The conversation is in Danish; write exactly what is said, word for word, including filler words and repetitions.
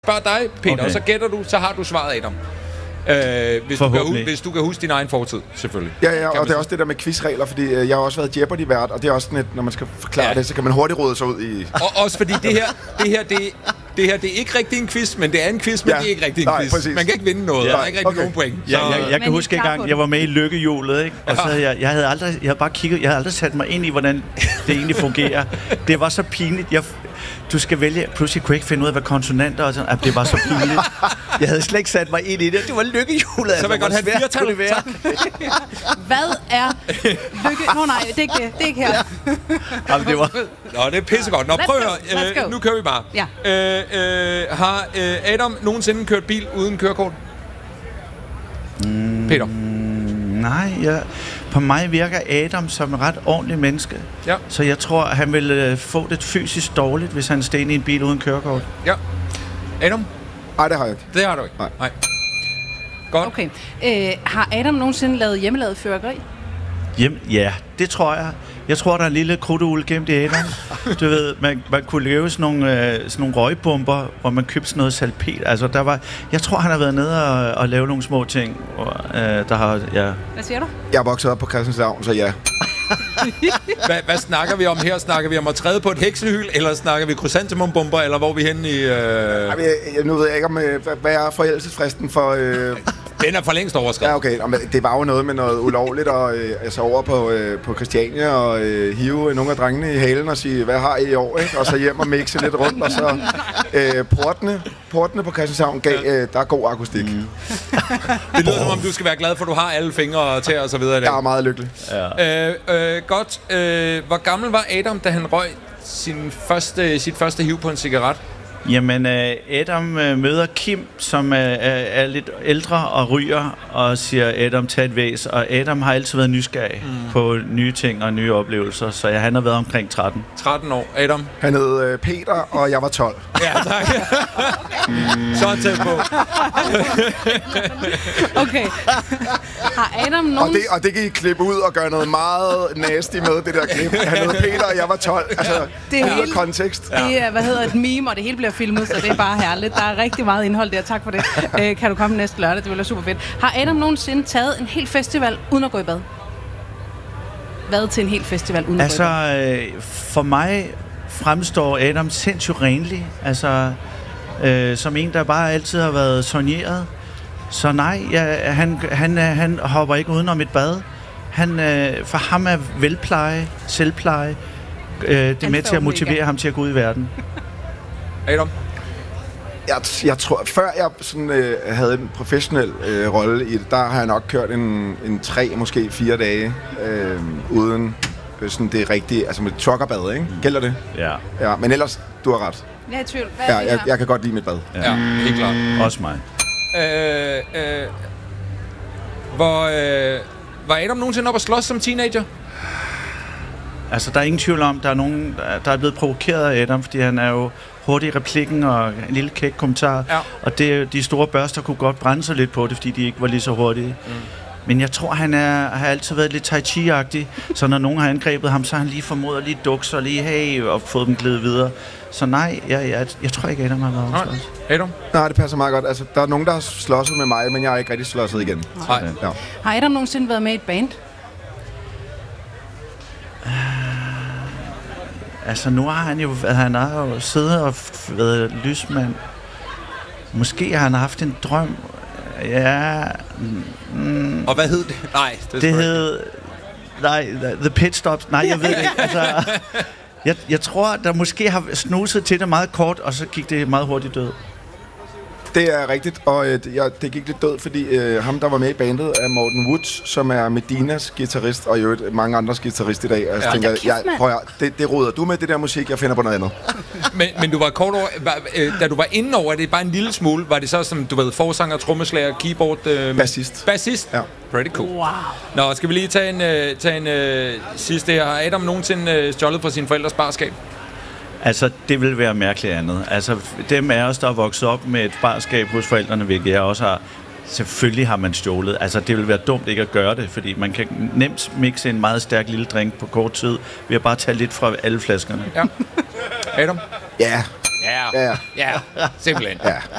Spørg dig, Peter, okay. og så gætter du, så har du svaret, Adam. Øh, hvis, du kan, hvis du kan huske din egen fortid, selvfølgelig. Ja, ja, og det er også det der med quizregler, fordi øh, jeg har også været Jeopardy-vært, og det er også sådan et, når man skal forklare ja. det, så kan man hurtigt rode sig ud i... Og også fordi det her, det her, det, det her, det er ikke rigtig en quiz, men det er en quiz, men ja. det er ikke rigtig en Nej, quiz. Præcis. Man kan ikke vinde noget, ja. der er ikke rigtig okay. nogen point. Ja, jeg, jeg, jeg kan huske en gang, jeg var med i lykkehjulet, ikke? Og så havde jeg, jeg havde aldrig, jeg havde bare kigget, jeg havde aldrig sat mig ind i, hvordan det egentlig fungerer. Det var så pinligt. Jeg, du skal vælge, pludselig kunne jeg ikke finde ud af, hvad konsonanter og sådan, at det var så pinligt. Jeg havde slet ikke sat mig ind i det. Det var lykkehjulet. Så vil jeg godt have fire tal. Hvad er lykke... Nå nej, det er ikke det. Det er ikke her. Jamen, det var... Nå, det er pissegodt. Nå, prøv at høre. Øh, nu kører vi bare. Ja. Øh, øh, har øh, Adam nogensinde kørt bil uden kørekort? Mm, Peter? Nej, jeg, på mig virker Adam som en ret ordentlig menneske. Ja. Så jeg tror, han vil øh, få det fysisk dårligt, hvis han stod i en bil uden kørekort. Ja. Adam? Nej, det har jeg ikke. Det har du ikke? Nej. Nej. Godt. Okay. Øh, har Adam nogensinde lavet hjemmelavet fyrværkeri? Hjem, ja, det tror jeg. Jeg tror, der er en lille krudtugle gemt i Adam. Du ved, man, man kunne lave sådan nogle, øh, sådan nogle røgbomber, hvor man købte sådan noget salpet. Altså, der var, jeg tror, han har været nede og, og lave nogle små ting. Og, øh, der har, ja. Hvad siger du? Jeg er vokset op på Christianshavn, så ja. hvad, hvad snakker vi om her? Snakker vi om at træde på et heksehyl, eller snakker vi krysantemumbomber, eller hvor er vi henne i... Øh... Ej, jeg, jeg, nu ved jeg ikke, om, hvad, hvad er forældelsesfristen for... Øh... Den er for længst overskrevet. Ja, okay. Men det var jo noget med noget ulovligt, og øh, altså over på, øh, på Christiania og øh, hive nogle af drengene i halen og sige, hvad har I i år, ikke? Og så hjem og mixe lidt rundt, og så øh, portene, portene på Christianshavn gav, øh, der er god akustik. Mm. Det lyder som om, du skal være glad for, du har alle fingre og tæer og så videre i dag. Jeg er meget lykkelig. Ja. Øh, øh, godt. Øh, hvor gammel var Adam, da han røg sin første, sit første hiv på en cigaret? Jamen, Adam møder Kim, som er, er lidt ældre og ryger, og siger, Adam, tag et væs. Og Adam har altid været nysgerrig mm. på nye ting og nye oplevelser, så ja, han har været omkring tretten. tretten år. Adam? Han hed øh, Peter, og jeg var tolv. Ja, tak. Så tæt på. Okay. Har Adam nogen... Og det, og det kan I klippe ud og gøre noget meget nasty med, det der klip. Han hed Peter, og jeg var tolv. Altså, det er hele kontekst. Det er, hvad hedder et meme, og det hele bliver filmet, så det er bare herligt. Der er rigtig meget indhold der. Tak for det. Øh, kan du komme næste lørdag? Det vil være super fedt. Har Adam nogensinde taget en hel festival uden at gå i bad? Hvad til en hel festival uden altså, at gå i bad? Øh, for mig fremstår Adam sindssygt renlig. Altså, øh, som en, der bare altid har været soigneret. Så nej, ja, han, han, han hopper ikke udenom et bad. Han, øh, for ham er velpleje, selvpleje, øh, det er med til at motivere ham til at gå ud i verden. Adam? Jeg, jeg tror, før jeg sådan, øh, havde en professionel øh, rolle i det, der har jeg nok kørt en, en tre, måske fire dage, øh, uden øh, sådan det rigtige, altså med truckerbad, ikke? Gælder det? Ja. Ja, men ellers, du har ret. Jeg er i tvivl. Hvad ja, er det jeg, her? jeg kan godt lide mit bad. Ja, helt klart. Også mig. Øh, øh, hvor, øh, var Adam nogensinde op at slås som teenager? Altså, der er ingen tvivl om, der er nogen, der er blevet provokeret af Adam, fordi han er jo hurtig i replikken og en lille kæk kommentar. Ja. Og det, de store børster kunne godt brænde sig lidt på det, fordi de ikke var lige så hurtige. Mm. Men jeg tror, han er, har altid været lidt tai chi-agtig, så når nogen har angrebet ham, så har han lige formået at lige dukke sig lige hey, og fået dem glide videre. Så nej, jeg, jeg, jeg tror ikke, Adam har været Nej. slås. Adam? Nej, det passer meget godt. Altså, der er nogen, der har slåsset med mig, men jeg har ikke rigtig slåsset igen. Nej. Ja. Har Adam nogensinde været med i et band? Altså, nu har han jo, han har jo siddet og været lysmand. Måske har han haft en drøm. Ja. Mm, Og hvad hed det? Nej, det, det hed... Nej, The Pit Stops. Nej, jeg ved ikke. Altså, jeg, jeg tror, der måske har snuset til det meget kort, og så gik det meget hurtigt død. Det er rigtigt, og øh, det, jeg, det gik lidt død, fordi øh, ham, der var med i bandet, er Morten Woods, som er Medinas guitarist, og i øvrigt mange andres guitarist i dag. Og jeg Ja. tænker, Kæft, jeg, mand. prøv at, det, det råder du med, det der musik, jeg finder på noget andet. men, men du var kort over, var, øh, da du var inde over det, bare en lille smule, var det så som, du ved, forsanger, trommeslager, keyboard... Øh, Bassist. Bassist? Ja. Pretty cool. Wow. Nå, skal vi lige tage en, øh, tage en øh, sidste her. Har Adam nogensinde øh, stjålet fra sine forældres barskab? Altså, det vil være mærkeligt andet. Altså, dem af os, der er vokset op med et barskab hos forældrene, hvilket jeg også har, selvfølgelig har man stjålet. Altså, det vil være dumt ikke at gøre det, fordi man kan nemt mixe en meget stærk lille drink på kort tid, ved at bare tage lidt fra alle flaskerne. Ja. Adam? Ja. Ja, Ja, Ja. ja, simpelthen. Ja.